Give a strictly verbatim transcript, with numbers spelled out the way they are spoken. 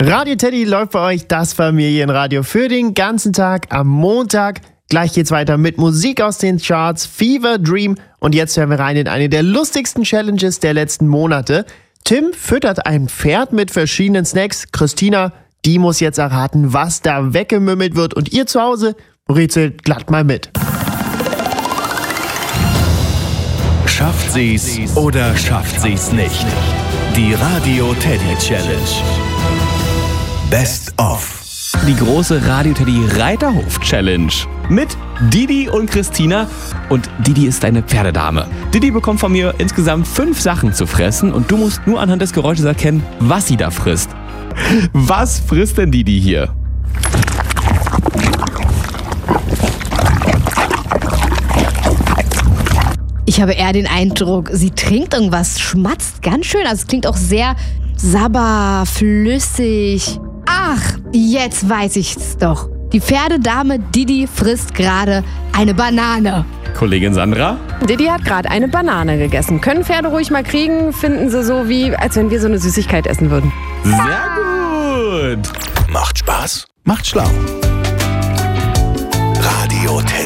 Radio Teddy läuft bei euch das Familienradio für den ganzen Tag am Montag. Gleich geht's weiter mit Musik aus den Charts, Fever Dream. Und jetzt hören wir rein in eine der lustigsten Challenges der letzten Monate. Tim füttert ein Pferd mit verschiedenen Snacks. Christina, die muss jetzt erraten, was da weggemümmelt wird. Und ihr zu Hause rätselt glatt mal mit. Schafft sie's oder schafft sie's nicht? Die Radio Teddy Challenge. Best of. Die große Radio Teddy Reiterhof Challenge mit Didi und Christina. Und Didi ist eine Pferdedame. Didi bekommt von mir insgesamt fünf Sachen zu fressen und du musst nur anhand des Geräusches erkennen, was sie da frisst. Was frisst denn Didi hier? Ich habe eher den Eindruck, sie trinkt irgendwas, schmatzt ganz schön. Also es klingt auch sehr sabber, flüssig. Ach, jetzt weiß ich's doch. Die Pferdedame Didi frisst gerade eine Banane. Kollegin Sandra? Didi hat gerade eine Banane gegessen. Können Pferde ruhig mal kriegen, finden sie so wie, als wenn wir so eine Süßigkeit essen würden. Sehr gut. Macht Spaß, macht schlau. Radio Teddy.